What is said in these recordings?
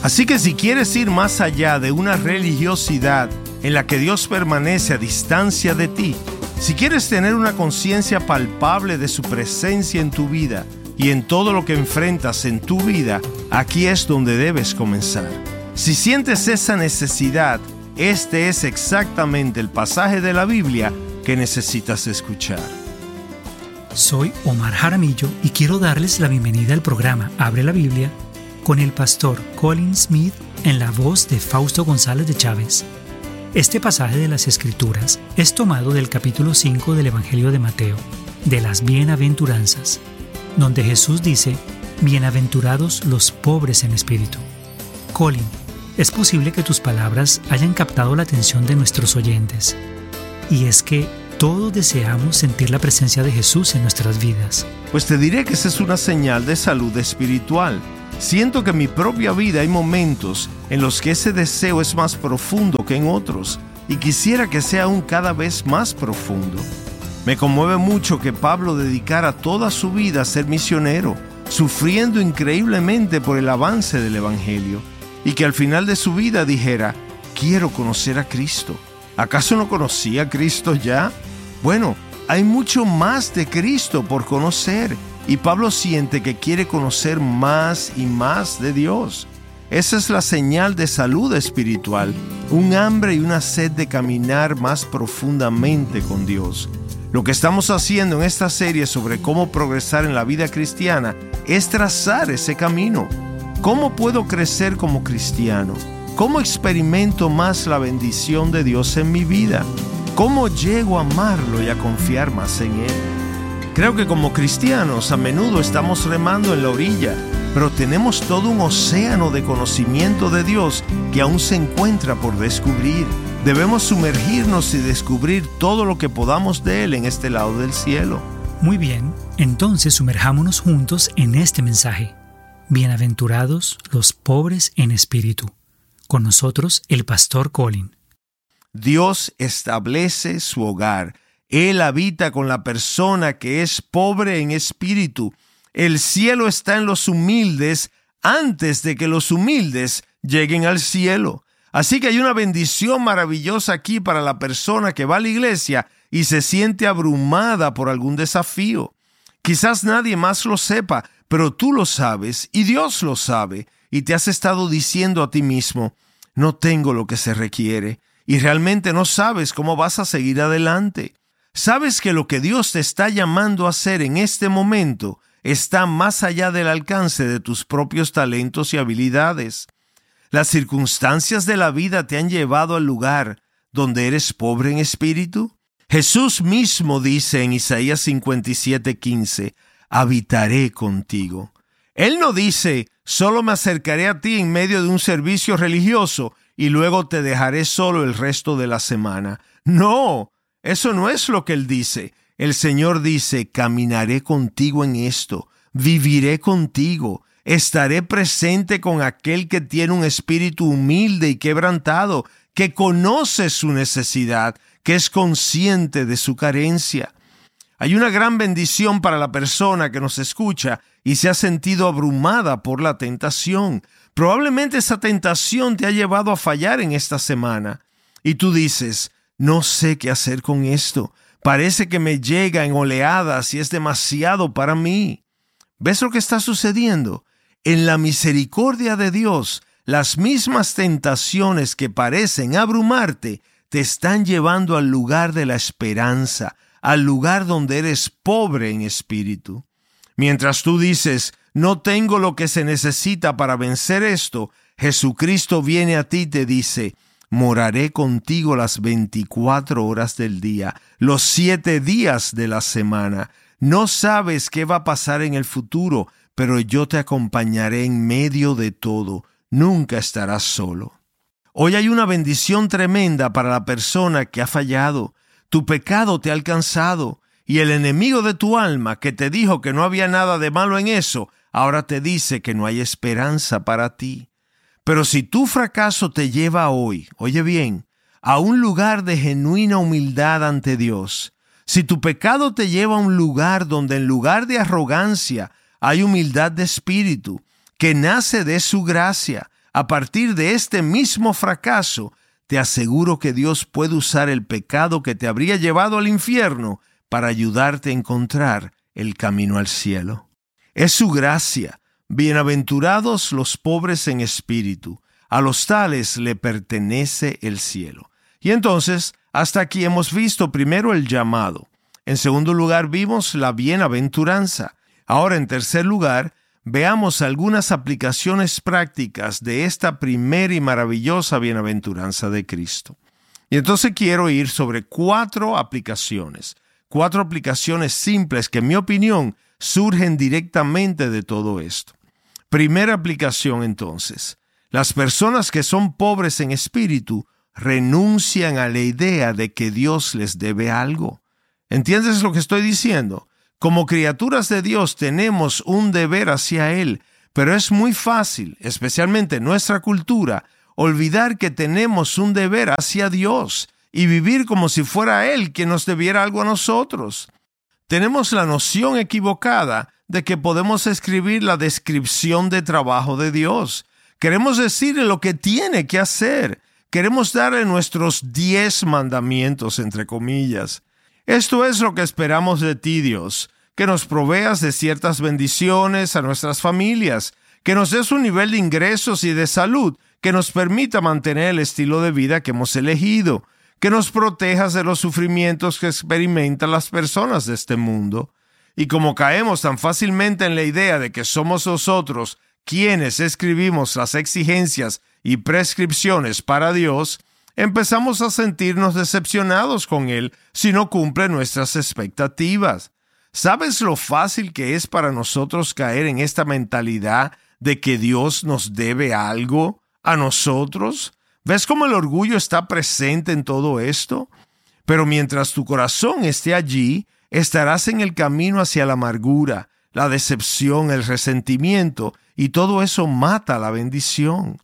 Así que si quieres ir más allá de una religiosidad en la que Dios permanece a distancia de ti, si quieres tener una conciencia palpable de su presencia en tu vida y en todo lo que enfrentas en tu vida, aquí es donde debes comenzar. Si sientes esa necesidad, este es exactamente el pasaje de la Biblia que necesitas escuchar. Soy Omar Jaramillo y quiero darles la bienvenida al programa Abre la Biblia con el pastor Colin Smith en la voz de Fausto González de Chávez. Este pasaje de las Escrituras es tomado del capítulo 5 del Evangelio de Mateo, de las Bienaventuranzas, donde Jesús dice: Bienaventurados los pobres en espíritu. Colin, es posible que tus palabras hayan captado la atención de nuestros oyentes. Y es que todos deseamos sentir la presencia de Jesús en nuestras vidas. Pues te diré que esa es una señal de salud espiritual. Siento que en mi propia vida hay momentos en los que ese deseo es más profundo que en otros, y quisiera que sea aún cada vez más profundo. Me conmueve mucho que Pablo dedicara toda su vida a ser misionero, sufriendo increíblemente por el avance del Evangelio, y que al final de su vida dijera: quiero conocer a Cristo. ¿Acaso no conocía a Cristo ya? Bueno, hay mucho más de Cristo por conocer, y Pablo siente que quiere conocer más y más de Dios. Esa es la señal de salud espiritual, un hambre y una sed de caminar más profundamente con Dios. Lo que estamos haciendo en esta serie sobre cómo progresar en la vida cristiana es trazar ese camino. ¿Cómo puedo crecer como cristiano? ¿Cómo experimento más la bendición de Dios en mi vida? ¿Cómo llego a amarlo y a confiar más en Él? Creo que como cristianos a menudo estamos remando en la orilla, pero tenemos todo un océano de conocimiento de Dios que aún se encuentra por descubrir. Debemos sumergirnos y descubrir todo lo que podamos de Él en este lado del cielo. Muy bien, entonces sumerjámonos juntos en este mensaje. Bienaventurados los pobres en espíritu. Con nosotros el pastor Colin. Dios establece su hogar. Él habita con la persona que es pobre en espíritu. El cielo está en los humildes antes de que los humildes lleguen al cielo. Así que hay una bendición maravillosa aquí para la persona que va a la iglesia y se siente abrumada por algún desafío. Quizás nadie más lo sepa, pero tú lo sabes y Dios lo sabe, y te has estado diciendo a ti mismo: no tengo lo que se requiere, y realmente no sabes cómo vas a seguir adelante. Sabes que lo que Dios te está llamando a hacer en este momento está más allá del alcance de tus propios talentos y habilidades. Las circunstancias de la vida te han llevado al lugar donde eres pobre en espíritu. Jesús mismo dice en Isaías 57:15, habitaré contigo. Él no dice: solo me acercaré a ti en medio de un servicio religioso y luego te dejaré solo el resto de la semana. No, eso no es lo que Él dice. El Señor dice: caminaré contigo en esto, viviré contigo, estaré presente con aquel que tiene un espíritu humilde y quebrantado, que conoce su necesidad, que es consciente de su carencia. Hay una gran bendición para la persona que nos escucha y se ha sentido abrumada por la tentación. Probablemente esa tentación te ha llevado a fallar en esta semana. Y tú dices: no sé qué hacer con esto. Parece que me llega en oleadas y es demasiado para mí. ¿Ves lo que está sucediendo? En la misericordia de Dios, las mismas tentaciones que parecen abrumarte te están llevando al lugar de la esperanza, al lugar donde eres pobre en espíritu. Mientras tú dices: no tengo lo que se necesita para vencer esto, Jesucristo viene a ti y te dice: moraré contigo las 24 horas del día, los 7 días de la semana. No sabes qué va a pasar en el futuro, pero yo te acompañaré en medio de todo. Nunca estarás solo. Hoy hay una bendición tremenda para la persona que ha fallado. Tu pecado te ha alcanzado, y el enemigo de tu alma, que te dijo que no había nada de malo en eso, ahora te dice que no hay esperanza para ti. Pero si tu fracaso te lleva hoy, oye bien, a un lugar de genuina humildad ante Dios, si tu pecado te lleva a un lugar donde en lugar de arrogancia hay humildad de espíritu, que nace de su gracia, a partir de este mismo fracaso, te aseguro que Dios puede usar el pecado que te habría llevado al infierno para ayudarte a encontrar el camino al cielo. Es su gracia. Bienaventurados los pobres en espíritu. A los tales le pertenece el cielo. Y entonces, hasta aquí hemos visto primero el llamado. En segundo lugar, vimos la bienaventuranza. Ahora, en tercer lugar, veamos algunas aplicaciones prácticas de esta primera y maravillosa bienaventuranza de Cristo. Y entonces quiero ir sobre cuatro aplicaciones simples que, en mi opinión, surgen directamente de todo esto. Primera aplicación, entonces. Las personas que son pobres en espíritu renuncian a la idea de que Dios les debe algo. ¿Entiendes lo que estoy diciendo? Como criaturas de Dios tenemos un deber hacia Él, pero es muy fácil, especialmente en nuestra cultura, olvidar que tenemos un deber hacia Dios y vivir como si fuera Él quien nos debiera algo a nosotros. Tenemos la noción equivocada de que podemos escribir la descripción de trabajo de Dios. Queremos decirle lo que tiene que hacer. Queremos darle nuestros 10 mandamientos, entre comillas. Esto es lo que esperamos de ti, Dios, que nos proveas de ciertas bendiciones a nuestras familias, que nos des un nivel de ingresos y de salud que nos permita mantener el estilo de vida que hemos elegido, que nos protejas de los sufrimientos que experimentan las personas de este mundo. Y como caemos tan fácilmente en la idea de que somos nosotros quienes escribimos las exigencias y prescripciones para Dios, empezamos a sentirnos decepcionados con Él si no cumple nuestras expectativas. ¿Sabes lo fácil que es para nosotros caer en esta mentalidad de que Dios nos debe algo a nosotros? ¿Ves cómo el orgullo está presente en todo esto? Pero mientras tu corazón esté allí, estarás en el camino hacia la amargura, la decepción, el resentimiento, y todo eso mata la bendición.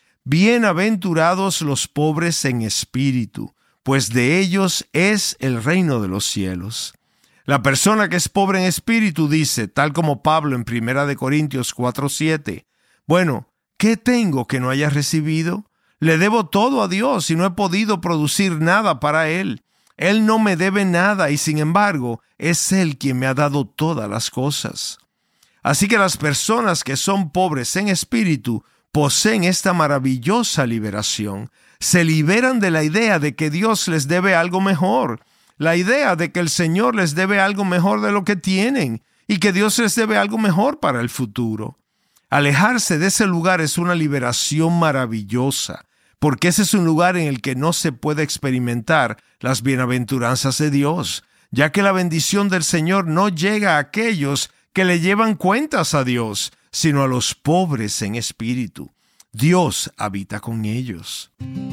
Bienaventurados los pobres en espíritu, pues de ellos es el reino de los cielos. La persona que es pobre en espíritu dice, tal como Pablo en 1 Corintios 4:7, bueno, ¿qué tengo que no haya recibido? Le debo todo a Dios y no he podido producir nada para Él. Él no me debe nada y sin embargo es Él quien me ha dado todas las cosas. Así que las personas que son pobres en espíritu poseen esta maravillosa liberación. Se liberan de la idea de que Dios les debe algo mejor, la idea de que el Señor les debe algo mejor de lo que tienen y que Dios les debe algo mejor para el futuro. Alejarse de ese lugar es una liberación maravillosa, porque ese es un lugar en el que no se puede experimentar las bienaventuranzas de Dios, ya que la bendición del Señor no llega a aquellos que le llevan cuentas a Dios, sino a los pobres en espíritu. Dios habita con ellos.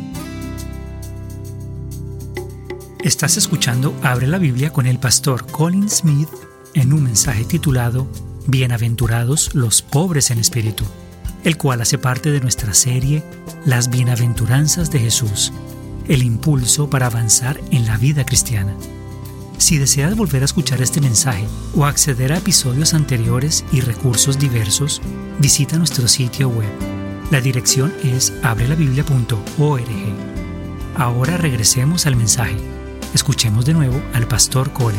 Estás escuchando Abre la Biblia con el pastor Colin Smith en un mensaje titulado Bienaventurados los pobres en espíritu, el cual hace parte de nuestra serie Las Bienaventuranzas de Jesús, el impulso para avanzar en la vida cristiana. Si deseas volver a escuchar este mensaje o acceder a episodios anteriores y recursos diversos, visita nuestro sitio web. La dirección es abrelabiblia.org. Ahora regresemos al mensaje. Escuchemos de nuevo al pastor Colin.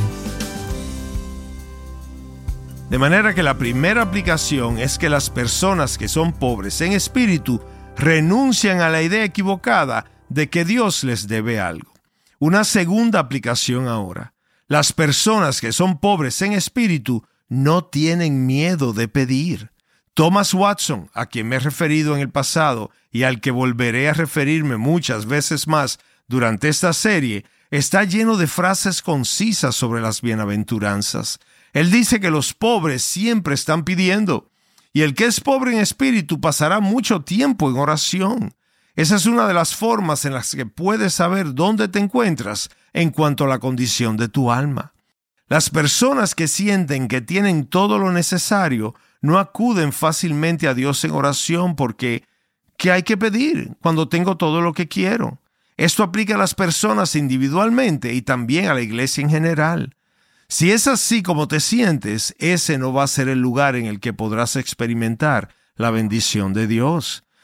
De manera que la primera aplicación es que las personas que son pobres en espíritu renuncian a la idea equivocada de que Dios les debe algo. Una segunda aplicación ahora. Las personas que son pobres en espíritu no tienen miedo de pedir. Thomas Watson, a quien me he referido en el pasado y al que volveré a referirme muchas veces más durante esta serie, está lleno de frases concisas sobre las bienaventuranzas. Él dice que los pobres siempre están pidiendo, y el que es pobre en espíritu pasará mucho tiempo en oración. Esa es una de las formas en las que puedes saber dónde te encuentras en cuanto a la condición de tu alma. Las personas que sienten que tienen todo lo necesario no acuden fácilmente a Dios en oración porque ¿qué hay que pedir cuando tengo todo lo que quiero? Esto aplica a las personas individualmente y también a la iglesia en general. Si es así como te sientes, ese no va a ser el lugar en el que podrás experimentar la bendición de Dios.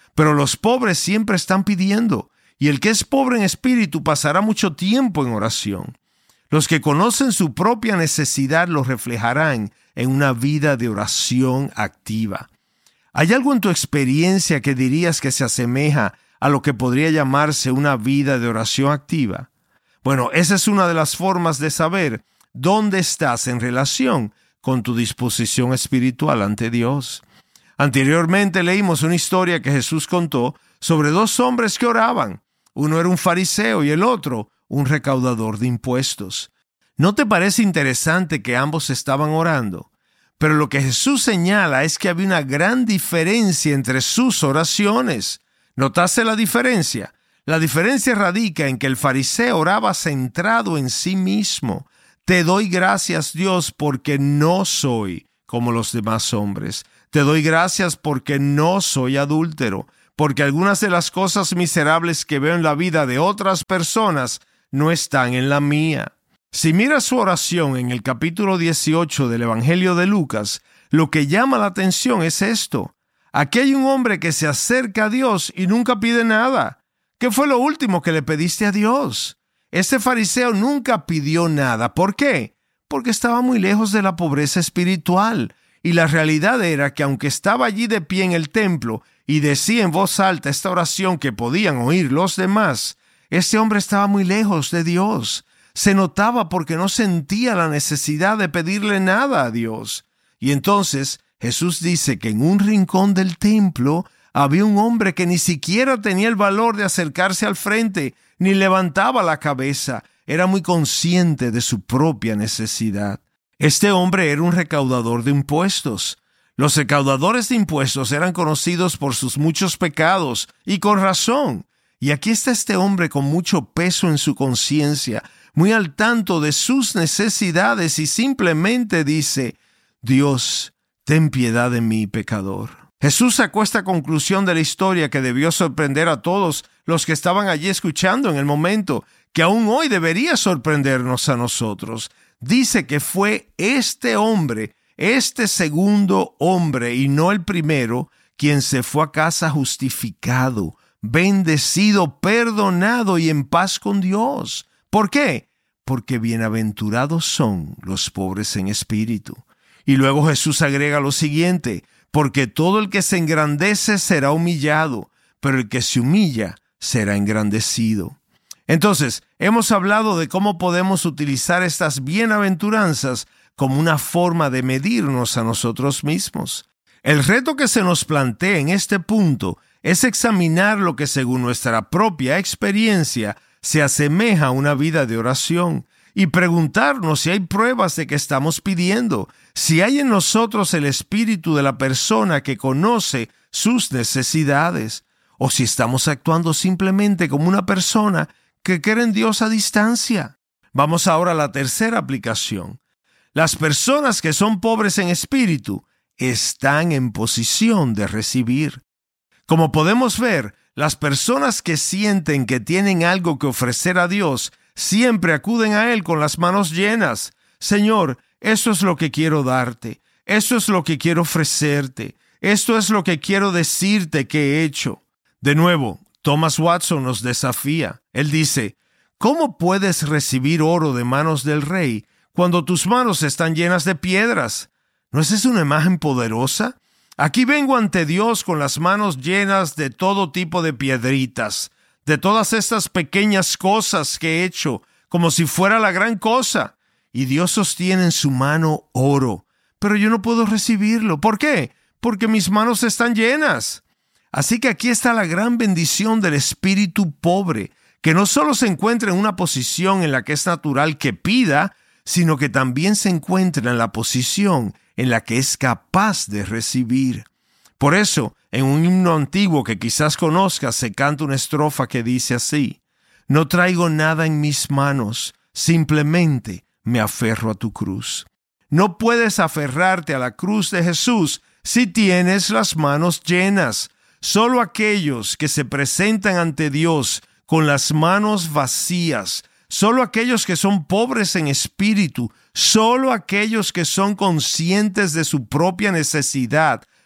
Pero los pobres siempre están pidiendo, y el que es pobre en espíritu pasará mucho tiempo en oración. Los que conocen su propia necesidad lo reflejarán en una vida de oración activa. ¿Hay algo en tu experiencia que dirías que se asemeja a lo que podría llamarse una vida de oración activa? Bueno, esa es una de las formas de saber dónde estás en relación con tu disposición espiritual ante Dios. Anteriormente leímos una historia que Jesús contó sobre dos hombres que oraban. Uno era un fariseo y el otro un recaudador de impuestos. ¿No te parece interesante que ambos estaban orando? Pero lo que Jesús señala es que había una gran diferencia entre sus oraciones. ¿Notaste la diferencia? La diferencia radica en que el fariseo oraba centrado en sí mismo. Te doy gracias, Dios, porque no soy como los demás hombres. Te doy gracias porque no soy adúltero, porque algunas de las cosas miserables que veo en la vida de otras personas no están en la mía. Si miras su oración en el capítulo 18 del Evangelio de Lucas, lo que llama la atención es esto. Aquí hay un hombre que se acerca a Dios y nunca pide nada. ¿Qué fue lo último que le pediste a Dios? Este fariseo nunca pidió nada. ¿Por qué? Porque estaba muy lejos de la pobreza espiritual. Y la realidad era que aunque estaba allí de pie en el templo y decía en voz alta esta oración que podían oír los demás, este hombre estaba muy lejos de Dios. Se notaba porque no sentía la necesidad de pedirle nada a Dios. Y entonces Jesús dice que en un rincón del templo había un hombre que ni siquiera tenía el valor de acercarse al frente, ni levantaba la cabeza. Era muy consciente de su propia necesidad. Este hombre era un recaudador de impuestos. Los recaudadores de impuestos eran conocidos por sus muchos pecados, y con razón. Y aquí está este hombre con mucho peso en su conciencia, muy al tanto de sus necesidades, y simplemente dice: Dios, ten piedad de mí, pecador. Jesús sacó esta conclusión de la historia que debió sorprender a todos los que estaban allí escuchando en el momento, que aún hoy debería sorprendernos a nosotros. Dice que fue este hombre, este segundo hombre y no el primero, quien se fue a casa justificado, bendecido, perdonado y en paz con Dios. ¿Por qué? Porque bienaventurados son los pobres en espíritu. Y luego Jesús agrega lo siguiente: porque todo el que se engrandece será humillado, pero el que se humilla será engrandecido. Entonces, hemos hablado de cómo podemos utilizar estas bienaventuranzas como una forma de medirnos a nosotros mismos. El reto que se nos plantea en este punto es examinar lo que según nuestra propia experiencia se asemeja a una vida de oración y preguntarnos si hay pruebas de que estamos pidiendo, si hay en nosotros el espíritu de la persona que conoce sus necesidades, o si estamos actuando simplemente como una persona que cree en Dios a distancia. Vamos ahora a la tercera aplicación. Las personas que son pobres en espíritu están en posición de recibir. Como podemos ver, las personas que sienten que tienen algo que ofrecer a Dios siempre acuden a Él con las manos llenas. Señor, eso es lo que quiero darte. Eso es lo que quiero ofrecerte. Esto es lo que quiero decirte que he hecho. De nuevo, Thomas Watson nos desafía. Él dice: ¿cómo puedes recibir oro de manos del rey cuando tus manos están llenas de piedras? ¿No es esa una imagen poderosa? Aquí vengo ante Dios con las manos llenas de todo tipo de piedritas, de todas estas pequeñas cosas que he hecho, como si fuera la gran cosa. Y Dios sostiene en su mano oro, pero yo no puedo recibirlo. ¿Por qué? Porque mis manos están llenas. Así que aquí está la gran bendición del espíritu pobre, que no solo se encuentra en una posición en la que es natural que pida, sino que también se encuentra en la posición en la que es capaz de recibir. Por eso, en un himno antiguo que quizás conozcas, se canta una estrofa que dice así: no traigo nada en mis manos, simplemente me aferro a tu cruz. No puedes aferrarte a la cruz de Jesús si tienes las manos llenas. Solo aquellos que se presentan ante Dios con las manos vacías, solo aquellos que son pobres en espíritu, solo aquellos que son conscientes de su propia necesidad,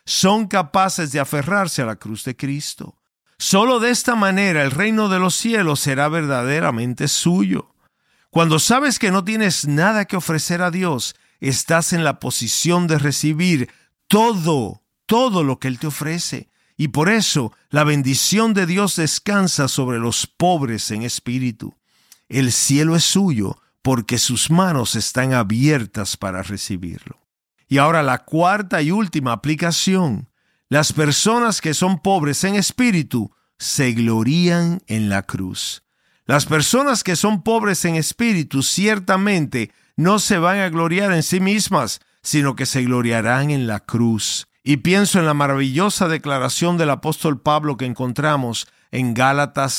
son capaces de aferrarse a la cruz de Cristo. Solo de esta manera el reino de los cielos será verdaderamente suyo. Cuando sabes que no tienes nada que ofrecer a Dios, estás en la posición de recibir todo lo que Él te ofrece. Y por eso la bendición de Dios descansa sobre los pobres en espíritu. El cielo es suyo porque sus manos están abiertas para recibirlo. Y ahora la cuarta y última aplicación. Las personas que son pobres en espíritu se glorían en la cruz. Las personas que son pobres en espíritu ciertamente no se van a gloriar en sí mismas, sino que se gloriarán en la cruz. Y pienso en la maravillosa declaración del apóstol Pablo que encontramos en Gálatas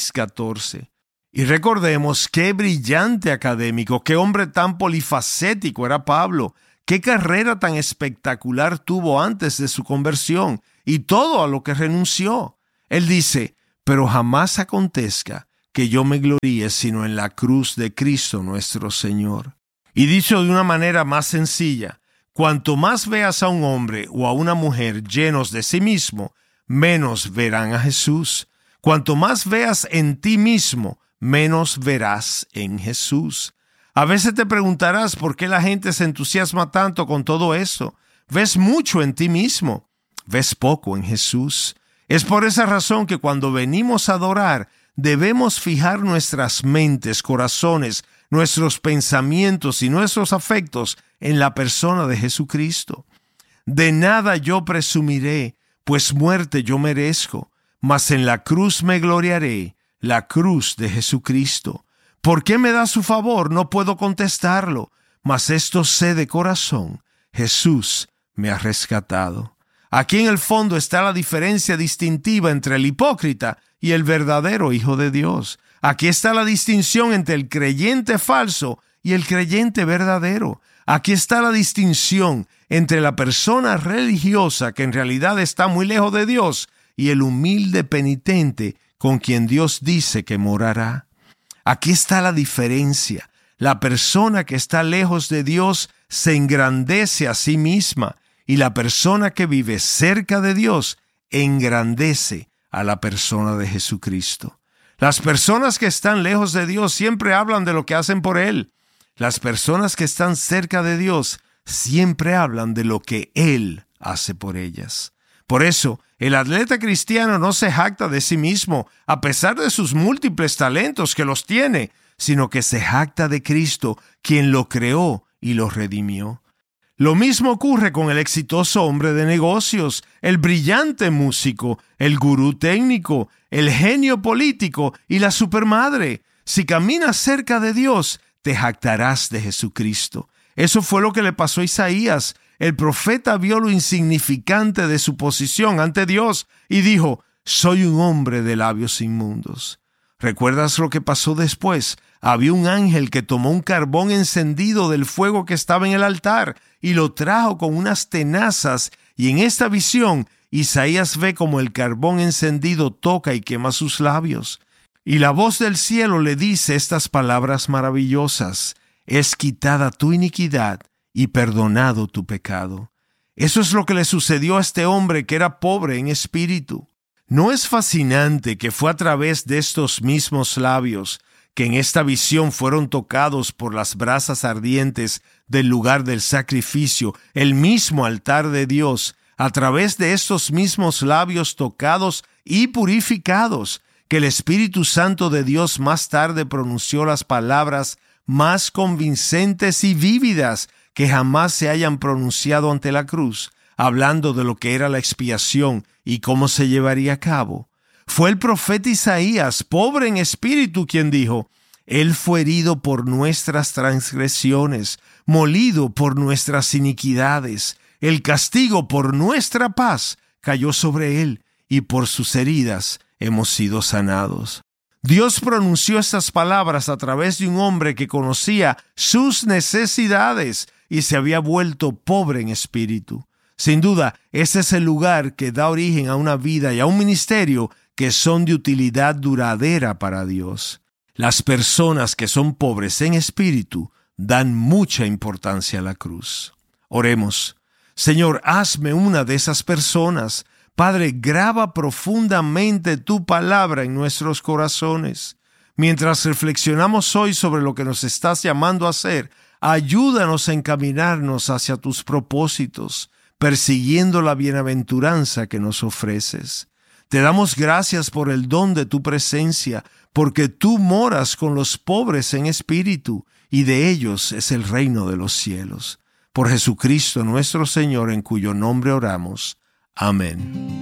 6:14. Y recordemos qué brillante académico, qué hombre tan polifacético era Pablo, qué carrera tan espectacular tuvo antes de su conversión y todo a lo que renunció. Él dice, pero jamás acontezca que yo me gloríe sino en la cruz de Cristo nuestro Señor. Y dicho de una manera más sencilla, cuanto más veas a un hombre o a una mujer llenos de sí mismo, menos verán a Jesús. Cuanto más veas en ti mismo, menos verás en Jesús. A veces te preguntarás por qué la gente se entusiasma tanto con todo esto. Ves mucho en ti mismo, ves poco en Jesús. Es por esa razón que cuando venimos a adorar, debemos fijar nuestras mentes, corazones, nuestros pensamientos y nuestros afectos en la persona de Jesucristo. De nada yo presumiré, pues muerte yo merezco, mas en la cruz me gloriaré, la cruz de Jesucristo. ¿Por qué me da su favor? No puedo contestarlo, mas esto sé de corazón, Jesús me ha rescatado. Aquí en el fondo está la diferencia distintiva entre el hipócrita y el verdadero Hijo de Dios. Aquí está la distinción entre el creyente falso y el creyente verdadero. Aquí está la distinción entre la persona religiosa que en realidad está muy lejos de Dios y el humilde penitente con quien Dios dice que morará. Aquí está la diferencia. La persona que está lejos de Dios se engrandece a sí misma y la persona que vive cerca de Dios engrandece a la persona de Jesucristo. Las personas que están lejos de Dios siempre hablan de lo que hacen por Él. Las personas que están cerca de Dios siempre hablan de lo que Él hace por ellas. Por eso, el atleta cristiano no se jacta de sí mismo, a pesar de sus múltiples talentos que los tiene, sino que se jacta de Cristo, quien lo creó y lo redimió. Lo mismo ocurre con el exitoso hombre de negocios, el brillante músico, el gurú técnico, el genio político y la supermadre. Si caminas cerca de Dios, te jactarás de Jesucristo. Eso fue lo que le pasó a Isaías. El profeta vio lo insignificante de su posición ante Dios y dijo, soy un hombre de labios inmundos. ¿Recuerdas lo que pasó después? Había un ángel que tomó un carbón encendido del fuego que estaba en el altar y lo trajo con unas tenazas, y en esta visión Isaías ve como el carbón encendido toca y quema sus labios. Y la voz del cielo le dice estas palabras maravillosas: es quitada tu iniquidad y perdonado tu pecado. Eso es lo que le sucedió a este hombre que era pobre en espíritu. ¿No es fascinante que fue a través de estos mismos labios que en esta visión fueron tocados por las brasas ardientes del lugar del sacrificio, el mismo altar de Dios, a través de estos mismos labios tocados y purificados, que el Espíritu Santo de Dios más tarde pronunció las palabras más convincentes y vívidas que jamás se hayan pronunciado ante la cruz, hablando de lo que era la expiación y cómo se llevaría a cabo? Fue el profeta Isaías, pobre en espíritu, quien dijo: Él fue herido por nuestras transgresiones, molido por nuestras iniquidades. El castigo por nuestra paz cayó sobre Él, y por sus heridas hemos sido sanados. Dios pronunció estas palabras a través de un hombre que conocía sus necesidades y se había vuelto pobre en espíritu. Sin duda, ese es el lugar que da origen a una vida y a un ministerio que son de utilidad duradera para Dios. Las personas que son pobres en espíritu dan mucha importancia a la cruz. Oremos. Señor, hazme una de esas personas. Padre, graba profundamente tu palabra en nuestros corazones. Mientras reflexionamos hoy sobre lo que nos estás llamando a hacer, ayúdanos a encaminarnos hacia tus propósitos, persiguiendo la bienaventuranza que nos ofreces. Te damos gracias por el don de tu presencia, porque tú moras con los pobres en espíritu, y de ellos es el reino de los cielos. Por Jesucristo nuestro Señor, en cuyo nombre oramos. Amén.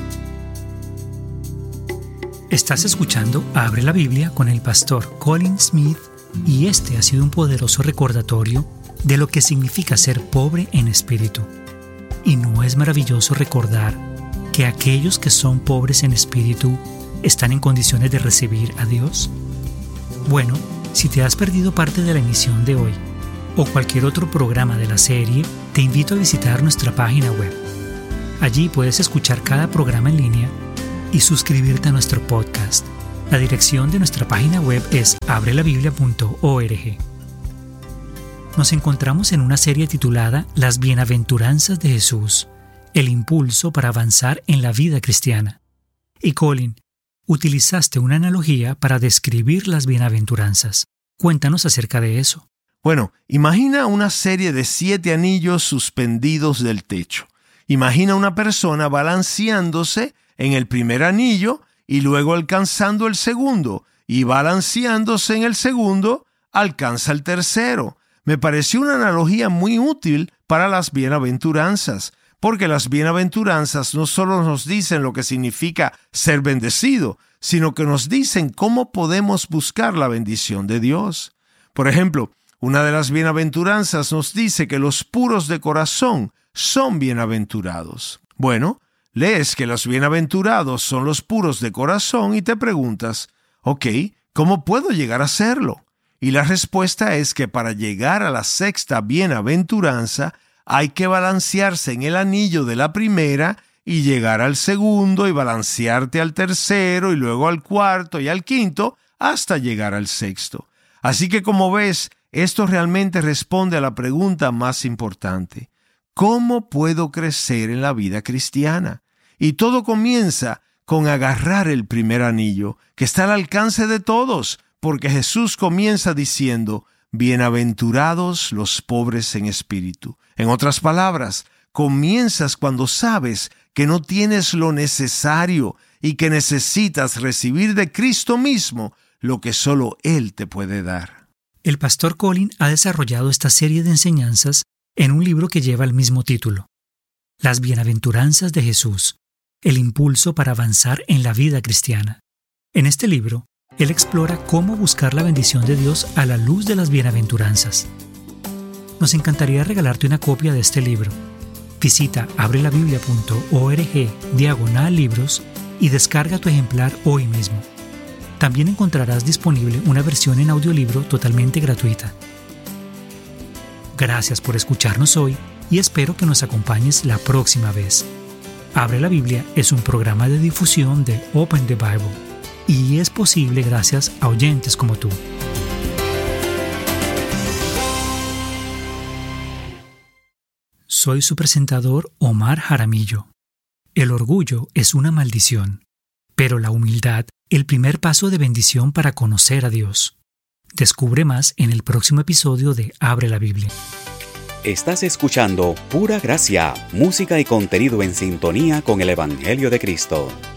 Estás escuchando Abre la Biblia con el pastor Colin Smith, y este ha sido un poderoso recordatorio de lo que significa ser pobre en espíritu. ¿Y no es maravilloso recordar que aquellos que son pobres en espíritu están en condiciones de recibir a Dios? Bueno, si te has perdido parte de la emisión de hoy o cualquier otro programa de la serie, te invito a visitar nuestra página web. Allí puedes escuchar cada programa en línea y suscribirte a nuestro podcast. La dirección de nuestra página web es abrelabiblia.org. Nos encontramos en una serie titulada Las Bienaventuranzas de Jesús, el impulso para avanzar en la vida cristiana. Y Colin, utilizaste una analogía para describir las bienaventuranzas. Cuéntanos acerca de eso. Bueno, imagina una serie de 7 anillos suspendidos del techo. Imagina una persona balanceándose en el primer anillo y luego alcanzando el segundo, y balanceándose en el segundo, alcanza el tercero. Me pareció una analogía muy útil para las bienaventuranzas, porque las bienaventuranzas no solo nos dicen lo que significa ser bendecido, sino que nos dicen cómo podemos buscar la bendición de Dios. Por ejemplo, una de las bienaventuranzas nos dice que los puros de corazón son bienaventurados. Bueno, lees que los bienaventurados son los puros de corazón y te preguntas, ok, ¿cómo puedo llegar a serlo? Y la respuesta es que para llegar a la 6ª bienaventuranza hay que balancearse en el anillo de la primera y llegar al segundo y balancearte al tercero y luego al cuarto y al quinto hasta llegar al 6º. Así que como ves, esto realmente responde a la pregunta más importante. ¿Cómo puedo crecer en la vida cristiana? Y todo comienza con agarrar el primer anillo, que está al alcance de todos, porque Jesús comienza diciendo, bienaventurados los pobres en espíritu. En otras palabras, comienzas cuando sabes que no tienes lo necesario y que necesitas recibir de Cristo mismo lo que solo Él te puede dar. El pastor Colin ha desarrollado esta serie de enseñanzas en un libro que lleva el mismo título, Las Bienaventuranzas de Jesús, el impulso para avanzar en la vida cristiana. En este libro, él explora cómo buscar la bendición de Dios a la luz de las bienaventuranzas. Nos encantaría regalarte una copia de este libro. Visita abrelabiblia.org/libros y descarga tu ejemplar hoy mismo. También encontrarás disponible una versión en audiolibro totalmente gratuita. Gracias por escucharnos hoy y espero que nos acompañes la próxima vez. Abre la Biblia es un programa de difusión de Open the Bible y es posible gracias a oyentes como tú. Soy su presentador Omar Jaramillo. El orgullo es una maldición, pero la humildad, el primer paso de bendición para conocer a Dios. Descubre más en el próximo episodio de Abre la Biblia. Estás escuchando Pura Gracia, música y contenido en sintonía con el Evangelio de Cristo.